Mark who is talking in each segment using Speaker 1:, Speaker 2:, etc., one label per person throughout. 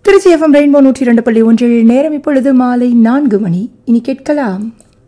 Speaker 1: Trichy FM rainbow 102.1 நேரம் இப்பொழுது மாலை 4 மணி. இனி கேட்கலாம்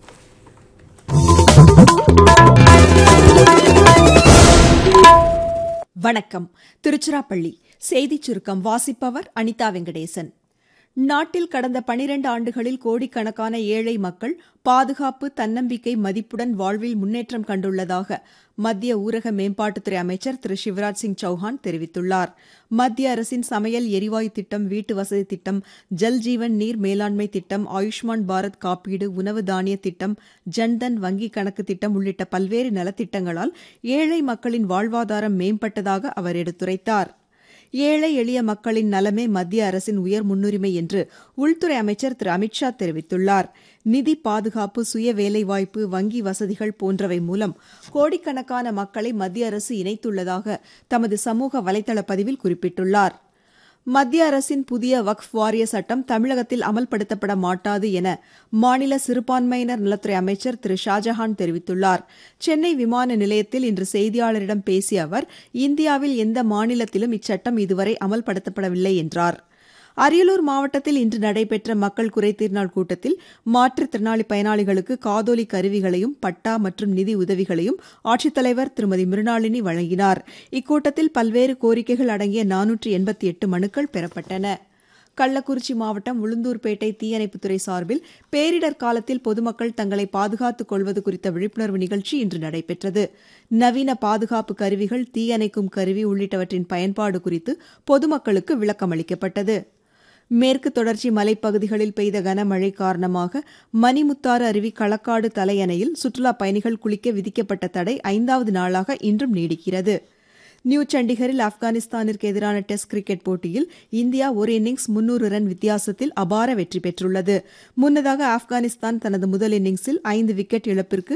Speaker 2: வணக்கம். திருச்சிராப்பள்ளி செய்திச் சுருக்கம் வாசிப்பவர் அனிதா வெங்கடேசன். நாட்டில் கடந்த 12 ஆண்டுகளில் கோடிக்கணக்கான ஏழை மக்கள் பாதுகாப்பு, தன்னம்பிக்கை, மதிப்புடன் வாழ்வில் முன்னேற்றம் கண்டுள்ளதாக மத்திய ஊரக மேம்பாட்டுத்துறை அமைச்சர் திரு சிவராஜ் சிங் சௌஹான் தெரிவித்துள்ளார். மத்திய அரசின் சமையல் எரிவாயு திட்டம், வீட்டு வசதி திட்டம், ஜல் ஜீவன் நீர் மேலாண்மை திட்டம், ஆயுஷ்மான் பாரத் காப்பீடு, உணவு தானிய திட்டம், ஜன்தன் வங்கிக் கணக்கு திட்டம் உள்ளிட்ட பல்வேறு நலத்திட்டங்களால் ஏழை மக்களின் வாழ்வாதாரம் மேம்பட்டதாக அவர் எடுத்துரைத்தார். ஏழை எளிய மக்களின் நலமே மத்திய அரசின் உயர் முன்னுரிமை என்று உள்துறை அமைச்சர் திரு அமித்ஷா தெரிவித்துள்ளார். நிதி பாதுகாப்பு, சுய வேலைவாய்ப்பு, வங்கி வசதிகள் போன்றவை மூலம் கோடிக்கணக்கான மக்களை மத்திய அரசு இணைத்துள்ளதாக தமது சமூக வலைதள பதிவில் குறிப்பிட்டுள்ளார். மத்திய அரசின் புதிய வக்ஃப் வாரிய சட்டம் தமிழகத்தில் அமல்படுத்தப்பட மாட்டாது என மாநில சிறுபான்மையினர் நலத்துறை அமைச்சர் திரு ஷாஜஹான் தெரிவித்துள்ளார். சென்னை விமான நிலையத்தில் இன்று செய்தியாளரிடம் பேசிய அவர், இந்தியாவில் எந்த மாநிலத்திலும் இச்சட்டம் இதுவரை அமல்படுத்தப்படவில்லை என்றார். அரியலூர் மாவட்டத்தில் இன்று நடைபெற்ற மக்கள் குறைதீர் நாள் கூட்டத்தில் மாற்றுத்திறனாளி பயனாளிகளுக்கு காதோலி கருவிகளையும் பட்டா மற்றும் நிதி உதவிகளையும் ஆட்சித்தலைவர் திருமதி மிருணாளினி வழங்கினார். இக்கூட்டத்தில் பல்வேறு கோரிக்கைகள் அடங்கிய 488 மனுக்கள் பெறப்பட்டன. கள்ளக்குறிச்சி மாவட்டம் உளுந்தூர்பேட்டை தீயணைப்புத்துறை சார்பில் பேரிடர் காலத்தில் பொதுமக்கள் தங்களை பாதுகாத்துக் கொள்வது குறித்த விழிப்புணர்வு நிகழ்ச்சி இன்று நடைபெற்றது. நவீன பாதுகாப்பு கருவிகள், தீயணைக்கும் கருவி உள்ளிட்டவற்றின் பயன்பாடு குறித்து பொதுமக்களுக்கு விளக்கம் அளிக்கப்பட்டது. மேற்கு தொடர்ச்சி மலைப்பகுதிகளில் பெய்த கனமழை காரணமாக மணிமுத்தாறு அருவி களக்காடு தலையணையில் சுற்றுலாப் பயணிகள் குளிக்க விதிக்கப்பட்ட தடை 5வது நாளாக இன்றும் நீடிக்கிறது. நியூ சண்டிகரில் ஆப்கானிஸ்தானிற்கு எதிரான டெஸ்ட் கிரிக்கெட் போட்டியில் இந்தியா ஒரு இன்னிங்ஸ் 300 ரன் வித்தியாசத்தில் அபார வெற்றி பெற்றுள்ளது. முன்னதாக ஆப்கானிஸ்தான் தனது முதல் இன்னிங்ஸில் 5 விக்கெட் இழப்பிற்கு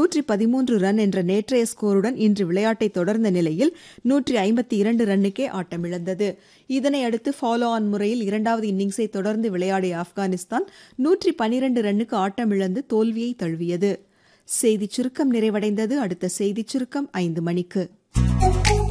Speaker 2: 113 ரன் என்ற நேற்றைய ஸ்கோருடன் இன்று விளையாட்டை தொடர்ந்த நிலையில் 152 ரன்னுக்கே ஆட்டமிழந்தது. இதனையடுத்து ஃபாலோ ஆன் முறையில் 2வது இன்னிங்ஸை தொடர்ந்து விளையாடிய ஆப்கானிஸ்தான் 112 ரன்னுக்கு ஆட்டமிழந்து தோல்வியை தழுவியது. செய்திச் சுருக்கம் நிறைவடைந்தது. அடுத்த செய்திச் சுருக்கம் 5 மணிக்கு.